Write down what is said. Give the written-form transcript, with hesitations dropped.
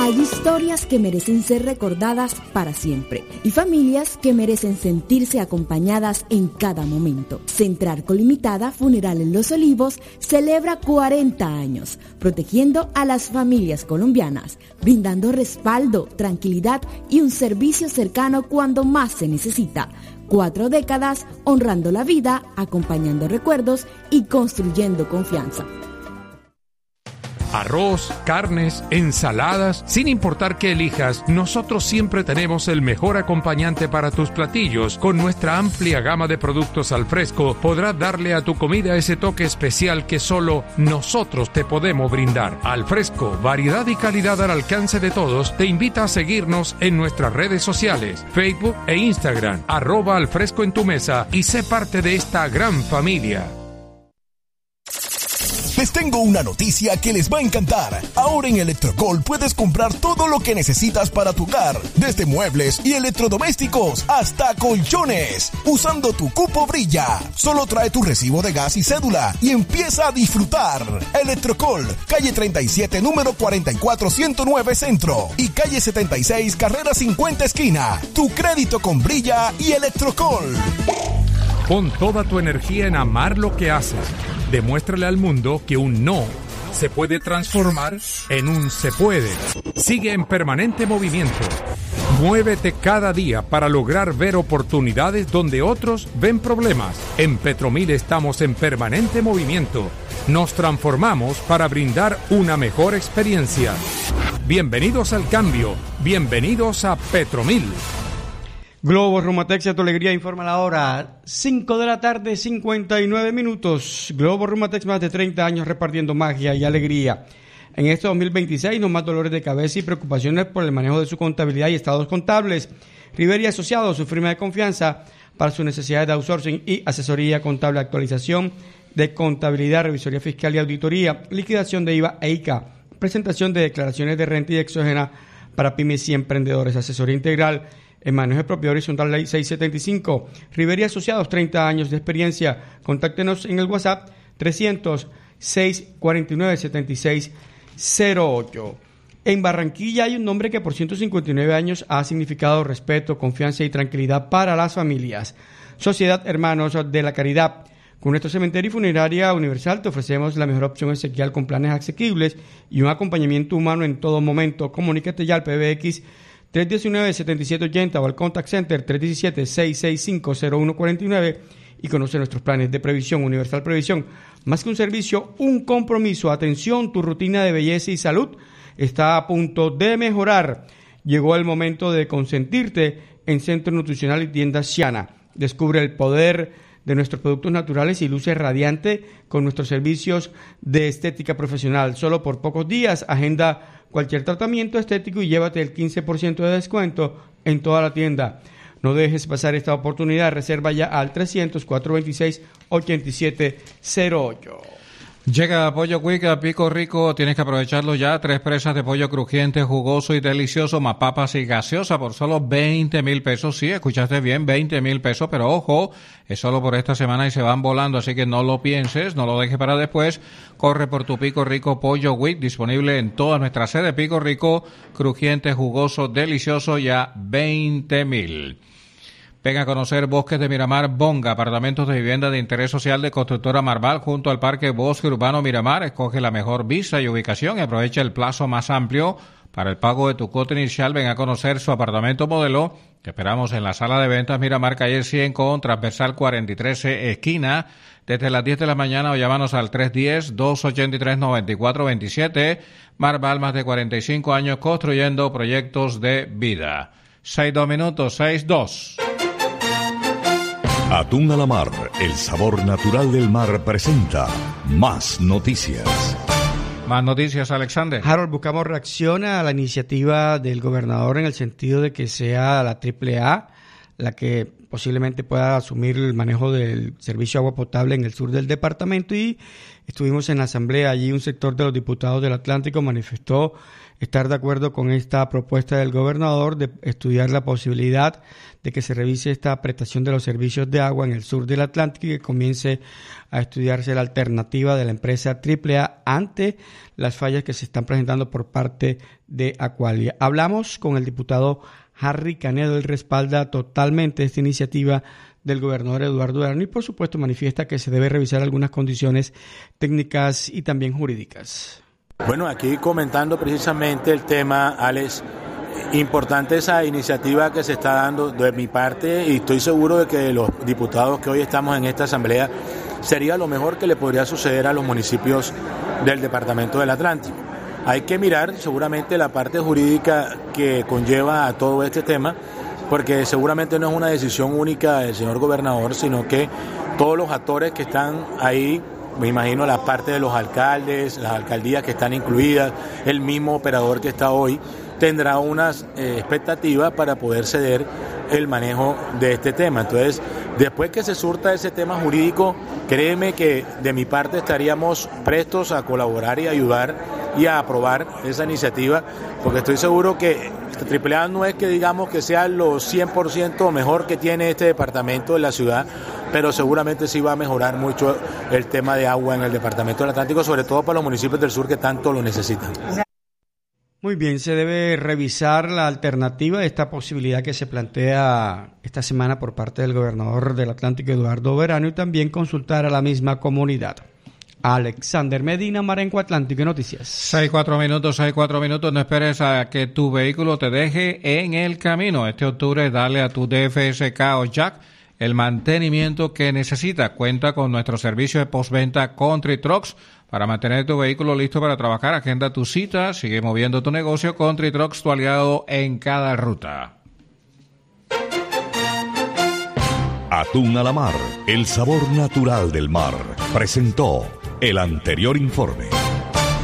Hay historias que merecen ser recordadas para siempre y familias que merecen sentirse acompañadas en cada momento. Centrarco Limitada Funeral en Los Olivos celebra 40 años, protegiendo a las familias colombianas, brindando respaldo, tranquilidad y un servicio cercano cuando más se necesita. 4 décadas honrando la vida, acompañando recuerdos y construyendo confianza. Arroz, carnes, ensaladas, sin importar qué elijas, nosotros siempre tenemos el mejor acompañante para tus platillos. Con nuestra amplia gama de productos al fresco, podrás darle a tu comida ese toque especial que solo nosotros te podemos brindar. Al fresco, variedad y calidad al alcance de todos, te invita a seguirnos en nuestras redes sociales, Facebook e Instagram, @alfresco en tu mesa, y sé parte de esta gran familia. Les tengo una noticia que les va a encantar. Ahora en Electrocol puedes comprar todo lo que necesitas para tu hogar, desde muebles y electrodomésticos hasta colchones, usando tu cupo Brilla. Solo trae tu recibo de gas y cédula y empieza a disfrutar. Electrocol, calle 37, número 44109 Centro y calle 76, carrera 50 esquina. Tu crédito con Brilla y Electrocol. Pon toda tu energía en amar lo que haces. Demuéstrale al mundo que un no se puede transformar en un se puede. Sigue en permanente movimiento. Muévete cada día para lograr ver oportunidades donde otros ven problemas. En Petromil estamos en permanente movimiento. Nos transformamos para brindar una mejor experiencia. Bienvenidos al cambio. Bienvenidos a Petromil. Globo Rumatex, a tu alegría, informa la hora, 5 de la tarde, 59 minutos. Globo Rumatex, más de 30 años repartiendo magia y alegría. En este 2026, no más dolores de cabeza y preocupaciones por el manejo de su contabilidad y estados contables. Rivera y Asociados, su firma de confianza para sus necesidades de outsourcing y asesoría contable, actualización de contabilidad, revisoría fiscal y auditoría, liquidación de IVA e ICA, presentación de declaraciones de renta y exógena para pymes y emprendedores, asesoría integral en manejo de propiedad horizontal, ley 675. Rivera y Asociados, 30 años de experiencia. Contáctenos en el WhatsApp 300-649-7608. En Barranquilla hay un nombre que por 159 años ha significado respeto, confianza y tranquilidad para las familias. Sociedad Hermanos de la Caridad. Con nuestro cementerio y funeraria universal te ofrecemos la mejor opción exequial con planes asequibles y un acompañamiento humano en todo momento. Comunícate ya al PBX 319-7780 o al Contact Center 317-665-0149 y conoce nuestros planes de previsión. Universal Previsión, más que un servicio, un compromiso. Atención, tu rutina de belleza y salud está a punto de mejorar. Llegó el momento de consentirte en Centro Nutricional y Tienda Xiana. Descubre el poder de nuestros productos naturales y luce radiante con nuestros servicios de estética profesional. Solo por pocos días, agenda cualquier tratamiento estético y llévate el 15% de descuento en toda la tienda. No dejes pasar esta oportunidad. Reserva ya al 300-426-8708. Llega Pollo Quick a Pico Rico, tienes que aprovecharlo ya. 3 presas de pollo crujiente, jugoso y delicioso, más papas y gaseosa por solo 20,000 pesos. Sí, escuchaste bien, 20,000 pesos, pero ojo, es solo por esta semana y se van volando, así que no lo pienses, no lo dejes para después. Corre por tu Pico Rico Pollo Quick, disponible en todas nuestras sedes. Pico Rico, crujiente, jugoso, delicioso, ya 20,000. Ven a conocer Bosques de Miramar Bonga, apartamentos de vivienda de interés social de Constructora Marval junto al Parque Bosque Urbano Miramar. Escoge la mejor vista y ubicación y aprovecha el plazo más amplio para el pago de tu cuota inicial. Ven a conocer su apartamento modelo. Te esperamos en la sala de ventas Miramar, calle 100 con transversal 43 esquina, desde las 10 de la mañana, o llámanos al 310-283-9427. Marval, más de 45 años construyendo proyectos de vida. 6-2 minutos, 6-2. Atún a la Mar, el sabor natural del mar, presenta Más Noticias. Más noticias, Alexander. Harold, buscamos reacción a la iniciativa del gobernador en el sentido de que sea la AAA la que posiblemente pueda asumir el manejo del servicio de agua potable en el sur del departamento, y estuvimos en la asamblea. Allí un sector de los diputados del Atlántico manifestó estar de acuerdo con esta propuesta del gobernador de estudiar la posibilidad de que se revise esta prestación de los servicios de agua en el sur del Atlántico y que comience a estudiarse la alternativa de la empresa AAA ante las fallas que se están presentando por parte de Aqualia. Hablamos con el diputado Harry Canedo. Él respalda totalmente esta iniciativa del gobernador Eduardo Verano y por supuesto manifiesta que se debe revisar algunas condiciones técnicas y también jurídicas. Bueno, aquí comentando precisamente el tema, Alex, importante esa iniciativa que se está dando de mi parte, y estoy seguro de que los diputados que hoy estamos en esta asamblea sería lo mejor que le podría suceder a los municipios del departamento del Atlántico. Hay que mirar seguramente la parte jurídica que conlleva a todo este tema, porque seguramente no es una decisión única del señor gobernador, sino que todos los actores que están ahí, me imagino la parte de los alcaldes, las alcaldías que están incluidas, el mismo operador que está hoy, tendrá unas expectativas para poder ceder el manejo de este tema. Entonces, después que se surta ese tema jurídico, créeme que de mi parte estaríamos prestos a colaborar y ayudar y a aprobar esa iniciativa, porque estoy seguro que AAA no es que digamos que sea lo 100% mejor que tiene este departamento de la ciudad, pero seguramente sí va a mejorar mucho el tema de agua en el departamento del Atlántico, sobre todo para los municipios del sur que tanto lo necesitan. Muy bien, se debe revisar la alternativa de esta posibilidad que se plantea esta semana por parte del gobernador del Atlántico, Eduardo Verano, y también consultar a la misma comunidad. Alexander Medina, Marenco Atlántico Noticias. 6-4 minutos. No esperes a que tu vehículo te deje en el camino. Este octubre dale a tu DFSK o Jack el mantenimiento que necesita. Cuenta con nuestro servicio de postventa Country Trucks para mantener tu vehículo listo para trabajar. Agenda tu cita, sigue moviendo tu negocio. Country Trucks, tu aliado en cada ruta. Atún a la mar, el sabor natural del mar. Presentó el anterior informe.